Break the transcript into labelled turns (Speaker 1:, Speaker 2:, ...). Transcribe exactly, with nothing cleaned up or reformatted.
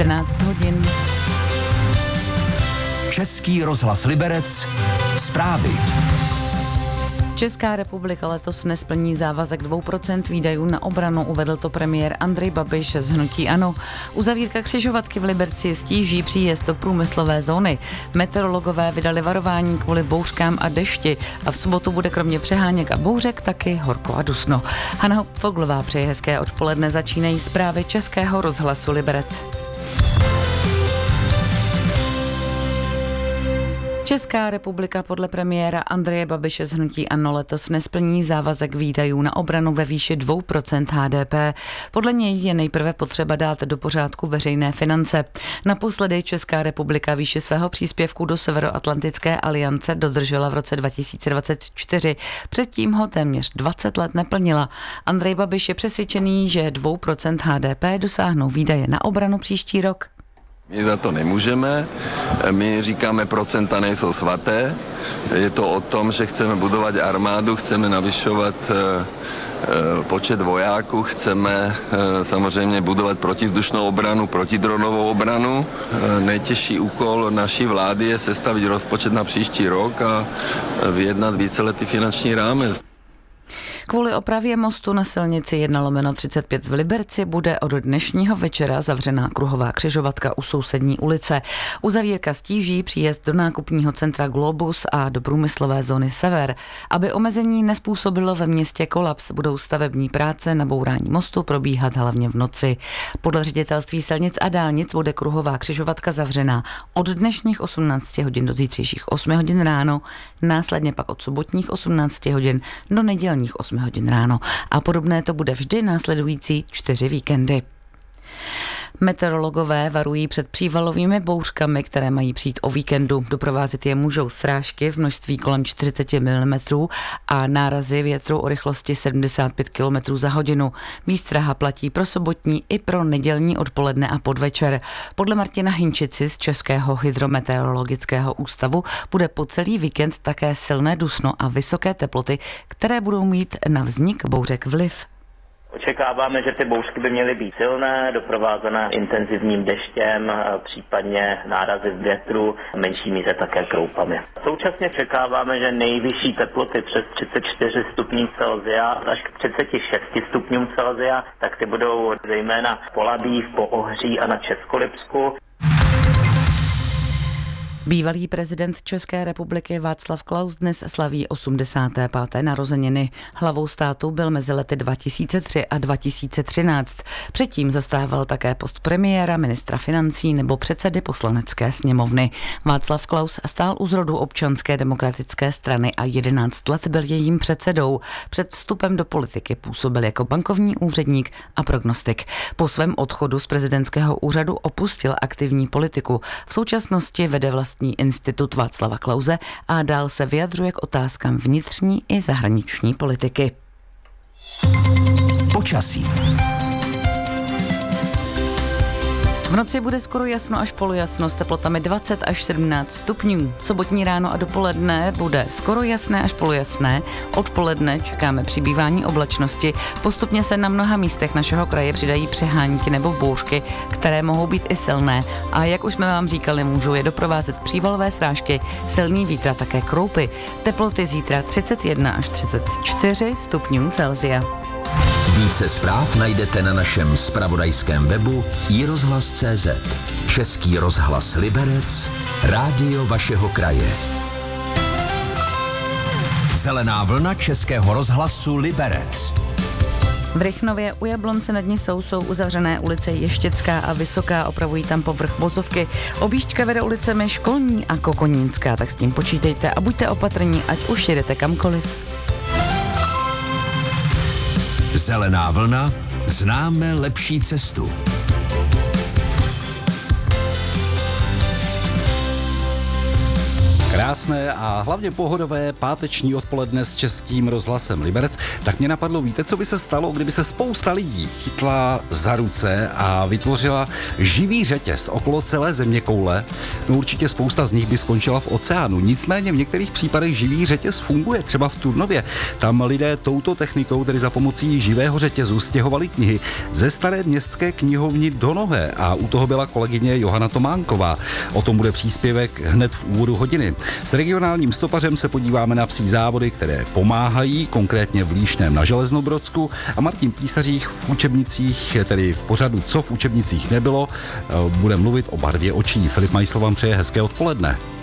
Speaker 1: jedenáct hodin.
Speaker 2: Český rozhlas Liberec. Zprávy.
Speaker 1: Česká republika letos nesplní závazek dvou procent výdajů na obranu, uvedl to premiér Andrej Babiš z hnutí ANO. Uzavírka křižovatky v Liberci stíží příjezd do průmyslové zóny. Meteorologové vydali varování kvůli bouřkám a dešti a v sobotu bude kromě přeháněk a bouřek taky horko a dusno. Hana Foglová přeje hezké odpoledne, začínají zprávy Českého rozhlasu Liberec. Česká republika podle premiéra Andreje Babiše z hnutí ANO letos nesplní závazek výdajů na obranu ve výši dvou procent H D P. Podle něj je nejprve potřeba dát do pořádku veřejné finance. Naposledy Česká republika výši svého příspěvku do Severoatlantické aliance dodržela v roce dva tisíce dvacet čtyři. Předtím ho téměř dvacet let neplnila. Andrej Babiš je přesvědčený, že dvou procent H D P dosáhnou výdaje na obranu příští rok.
Speaker 3: My za to nemůžeme, my říkáme, procenta nejsou svaté, je to o tom, že chceme budovat armádu, chceme navyšovat e, e, počet vojáků, chceme e, samozřejmě budovat protivzdušnou obranu, protidronovou obranu. E, nejtěžší úkol naší vlády je sestavit rozpočet na příští rok a vyjednat víceletý finanční rámec.
Speaker 1: Kvůli opravě mostu na silnici jedna lomeno třicet pět v Liberci bude od dnešního večera zavřená kruhová křižovatka u sousední ulice. Uzavírka stíží příjezd do nákupního centra Globus a do průmyslové zóny Sever. Aby omezení nespůsobilo ve městě kolaps, budou stavební práce na bourání mostu probíhat hlavně v noci. Podle ředitelství silnic a dálnic bude kruhová křižovatka zavřená od dnešních osmnácti hodin do zítřejších osmi hodin ráno, následně pak od sobotních osmnácti hodin do nedělních osmi hodin ráno. A podobné to bude vždy následující čtyři víkendy. Meteorologové varují před přívalovými bouřkami, které mají přijít o víkendu. Doprovázet je můžou srážky v množství kolem čtyřicet milimetrů a nárazy větru o rychlosti sedmdesát pět kilometrů za hodinu. Výstraha platí pro sobotní i pro nedělní odpoledne a podvečer. Podle Martina Hinčici z Českého hydrometeorologického ústavu bude po celý víkend také silné dusno a vysoké teploty, které budou mít na vznik bouřek vliv.
Speaker 4: Očekáváme, že ty bouřky by měly být silné, doprovázené intenzivním deštěm, případně nárazy z větru, v menší míře také kroupami. Současně čekáváme, že nejvyšší teploty přes třicet čtyři stupňů Celsia až k třicet šest stupňům Celsia, tak ty budou zejména v Polabí, v Poohří a na Českolipsku.
Speaker 1: Bývalý prezident České republiky Václav Klaus dnes slaví osmdesáté páté narozeniny. Hlavou státu byl mezi lety dva tisíce tři a dva tisíce třináct. Předtím zastával také post premiéra, ministra financí nebo předsedy poslanecké sněmovny. Václav Klaus stál u zrodu Občanské demokratické strany a jedenáct let byl jejím předsedou. Před vstupem do politiky působil jako bankovní úředník a prognostik. Po svém odchodu z prezidentského úřadu opustil aktivní politiku. V současnosti vede vlastní institut Václava Klause a dál se vyjadřuje k otázkám vnitřní i zahraniční politiky.
Speaker 2: Počasí.
Speaker 1: V noci bude skoro jasno až polojasno s teplotami dvacet až sedmnáct stupňů. Sobotní ráno a dopoledne bude skoro jasné až polojasné. Odpoledne čekáme přibývání oblačnosti. Postupně se na mnoha místech našeho kraje přidají přehánky nebo bouřky, které mohou být i silné. A jak už jsme vám říkali, můžou je doprovázet přívalové srážky, silný vítr a také kroupy. Teploty zítra třicet jedna až třicet čtyři stupňů Celsia.
Speaker 2: Více zpráv najdete na našem zpravodajském webu i rozhlas tečka cé zet. Český rozhlas Liberec, rádio vašeho kraje. Zelená vlna Českého rozhlasu Liberec.
Speaker 1: V Rychnově u Jablonce nad Nisou jsou uzavřené ulice Ještěcká a Vysoká, opravují tam povrch vozovky. Objížďka vede ulicemi Školní a Kokonínská, tak s tím počítejte a buďte opatrní, ať už jedete kamkoliv.
Speaker 2: Zelená vlna, známe lepší cestu.
Speaker 5: Krásné a hlavně pohodové páteční odpoledne s Českým rozhlasem Liberec. Tak mě napadlo, víte, co by se stalo, kdyby se spousta lidí chytla za ruce a vytvořila živý řetěz okolo celé zeměkoule? No určitě spousta z nich by skončila v oceánu. Nicméně v některých případech živý řetěz funguje, třeba v Turnově. Tam lidé touto technikou, tedy za pomocí živého řetězu, stěhovali knihy ze staré městské knihovny do Nové a u toho byla kolegyně Johana Tománková. O tom bude příspěvek hned v úvodu hodiny. S regionálním stopařem se podíváme na psí závody, které pomáhají, konkrétně v Líšném na Železnobrodsku, a Martin Písařík v učebnicích, tedy v pořadu Co v učebnicích nebylo, bude mluvit o barvě očí. Filip Majsl vám přeje hezké odpoledne.